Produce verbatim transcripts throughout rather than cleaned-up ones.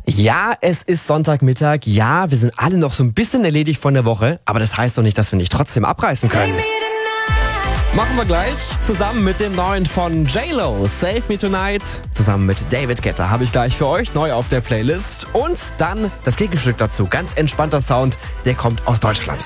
Ja, es ist Sonntagmittag. Ja, wir sind alle noch so ein bisschen erledigt von der Woche. Aber das heißt doch nicht, dass wir nicht trotzdem abreißen können. Machen wir gleich zusammen mit dem neuen von J-Lo, Save Me Tonight. Zusammen mit David Guetta habe ich gleich für euch neu auf der Playlist. Und dann das Gegenstück dazu. Ganz entspannter Sound, der kommt aus Deutschland.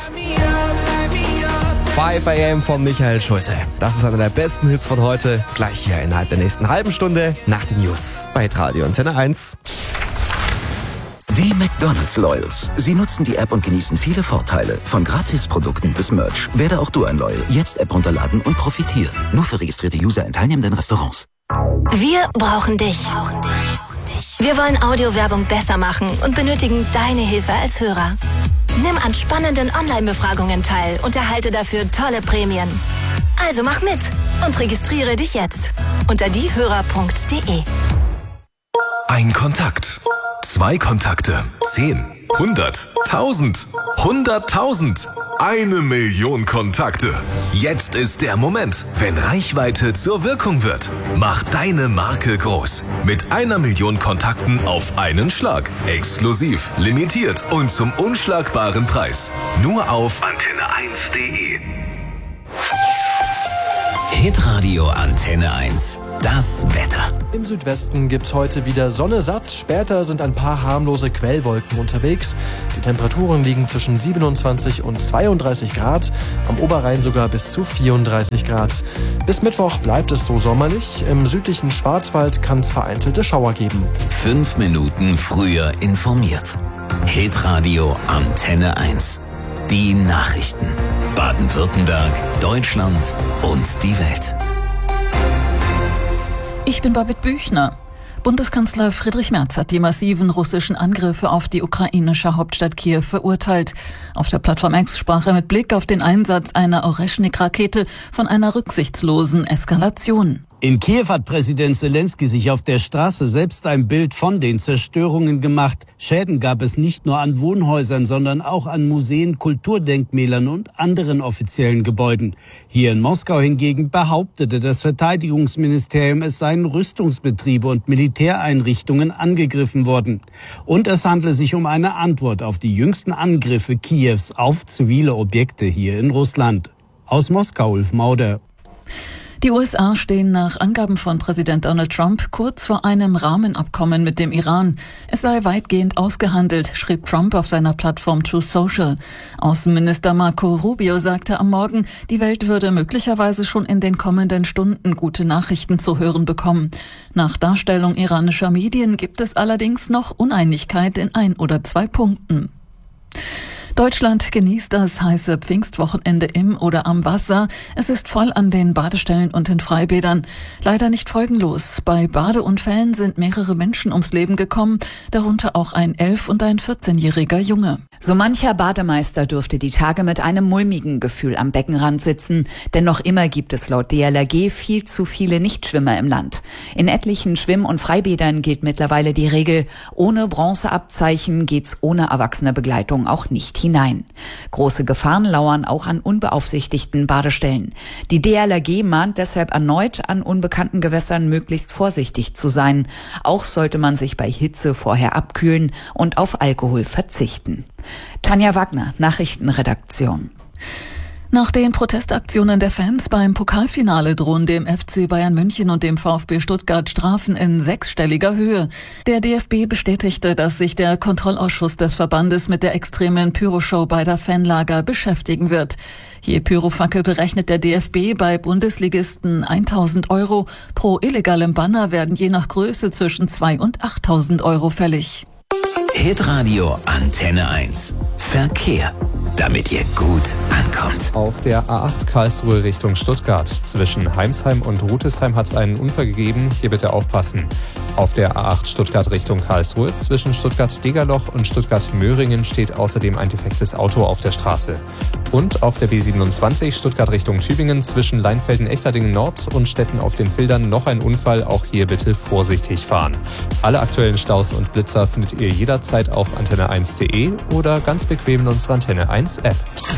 five a.m. von Michael Schulte. Das ist einer der besten Hits von heute. Gleich hier innerhalb der nächsten halben Stunde nach den News bei Radio Antenne eins. Die McDonald's Loyals. Sie nutzen die App und genießen viele Vorteile. Von Gratisprodukten bis Merch. Werde auch du ein Loyal. Jetzt App runterladen und profitieren. Nur für registrierte User in teilnehmenden Restaurants. Wir brauchen dich. Wir wollen Audiowerbung besser machen und benötigen deine Hilfe als Hörer. Nimm an spannenden Online-Befragungen teil und erhalte dafür tolle Prämien. Also mach mit und registriere dich jetzt unter diehörer punkt de. Ein Kontakt. Zwei Kontakte. Zehn. Hundert. Tausend. Hunderttausend. Eine Million Kontakte. Jetzt ist der Moment, wenn Reichweite zur Wirkung wird. Mach deine Marke groß. Mit einer Million Kontakten auf einen Schlag. Exklusiv, limitiert und zum unschlagbaren Preis. Nur auf antenne eins punkt de. Hitradio Antenne eins. Das Wetter. Im Südwesten gibt's heute wieder Sonne satt. Später sind ein paar harmlose Quellwolken unterwegs. Die Temperaturen liegen zwischen siebenundzwanzig und zweiunddreißig Grad. Am Oberrhein sogar bis zu vierunddreißig Grad. Bis Mittwoch bleibt es so sommerlich. Im südlichen Schwarzwald kann es vereinzelte Schauer geben. Fünf Minuten früher informiert. Hitradio Antenne eins. Die Nachrichten. Baden-Württemberg, Deutschland und die Welt. Ich bin Babette Büchner. Bundeskanzler Friedrich Merz hat die massiven russischen Angriffe auf die ukrainische Hauptstadt Kiew verurteilt. Auf der Plattform X sprach er mit Blick auf den Einsatz einer Oreschnik-Rakete von einer rücksichtslosen Eskalation. In Kiew hat Präsident Zelensky sich auf der Straße selbst ein Bild von den Zerstörungen gemacht. Schäden gab es nicht nur an Wohnhäusern, sondern auch an Museen, Kulturdenkmälern und anderen offiziellen Gebäuden. Hier in Moskau hingegen behauptete das Verteidigungsministerium, es seien Rüstungsbetriebe und Militäreinrichtungen angegriffen worden. Und es handle sich um eine Antwort auf die jüngsten Angriffe Kiews auf zivile Objekte hier in Russland. Aus Moskau, Ulf Mauder. Die U S A stehen nach Angaben von Präsident Donald Trump kurz vor einem Rahmenabkommen mit dem Iran. Es sei weitgehend ausgehandelt, schrieb Trump auf seiner Plattform Truth Social. Außenminister Marco Rubio sagte am Morgen, die Welt würde möglicherweise schon in den kommenden Stunden gute Nachrichten zu hören bekommen. Nach Darstellung iranischer Medien gibt es allerdings noch Uneinigkeit in ein oder zwei Punkten. Deutschland genießt das heiße Pfingstwochenende im oder am Wasser. Es ist voll an den Badestellen und in Freibädern. Leider nicht folgenlos. Bei Badeunfällen sind mehrere Menschen ums Leben gekommen, darunter auch ein elf- und ein vierzehnjähriger Junge. So mancher Bademeister dürfte die Tage mit einem mulmigen Gefühl am Beckenrand sitzen, denn noch immer gibt es laut D L R G viel zu viele Nichtschwimmer im Land. In etlichen Schwimm- und Freibädern gilt mittlerweile die Regel, ohne Bronzeabzeichen geht's ohne erwachsene Begleitung auch nicht hinein. Große Gefahren lauern auch an unbeaufsichtigten Badestellen. Die D L R G mahnt deshalb erneut, an unbekannten Gewässern möglichst vorsichtig zu sein. Auch sollte man sich bei Hitze vorher abkühlen und auf Alkohol verzichten. Tanja Wagner, Nachrichtenredaktion. Nach den Protestaktionen der Fans beim Pokalfinale drohen dem F C Bayern München und dem VfB Stuttgart Strafen in sechsstelliger Höhe. Der D F B bestätigte, dass sich der Kontrollausschuss des Verbandes mit der extremen Pyroshow beider Fanlager beschäftigen wird. Je Pyrofackel berechnet der D F B bei Bundesligisten eintausend Euro. Pro illegalem Banner werden je nach Größe zwischen zweitausend und achttausend Euro fällig. Hitradio Antenne eins. Verkehr, damit ihr gut ankommt. Auf der A acht Karlsruhe Richtung Stuttgart. Zwischen Heimsheim und Rutesheim hat es einen Unfall gegeben. Hier bitte aufpassen. Auf der A acht Stuttgart Richtung Karlsruhe zwischen Stuttgart-Degerloch und Stuttgart-Möhringen steht außerdem ein defektes Auto auf der Straße. Und auf der B siebenundzwanzig Stuttgart Richtung Tübingen zwischen Leinfelden-Echterdingen Nord und Stetten auf den Fildern noch ein Unfall. Auch hier bitte vorsichtig fahren. Alle aktuellen Staus und Blitzer findet ihr jederzeit auf antenne eins punkt de oder ganz bequem in unserer Antenne eins App.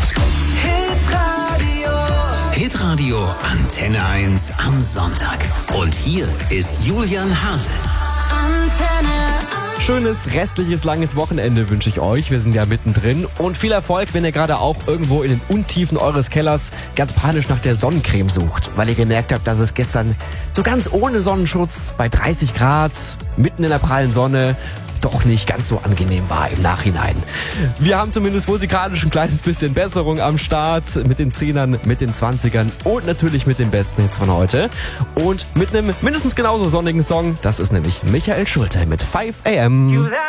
Hitradio. Hitradio Antenne eins am Sonntag. Und hier ist Julian Hase. Antenne eins. Schönes, restliches, langes Wochenende wünsche ich euch. Wir sind ja mittendrin. Und viel Erfolg, wenn ihr gerade auch irgendwo in den Untiefen eures Kellers ganz panisch nach der Sonnencreme sucht. Weil ihr gemerkt habt, dass es gestern so ganz ohne Sonnenschutz bei dreißig Grad, mitten in der prallen Sonne, doch nicht ganz so angenehm war im Nachhinein. Wir haben zumindest musikalisch ein kleines bisschen Besserung am Start mit den Zehnern, mit den Zwanzigern und natürlich mit den besten Hits von heute. Und mit einem mindestens genauso sonnigen Song, das ist nämlich Michael Schulte mit five a m